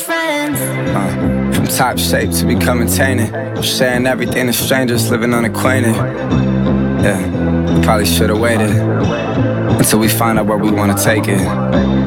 friends. From top shape to becoming tainted, sharing everything to strangers, living unacquainted. Yeah, we probably should've waited until we find out where we wanna take it.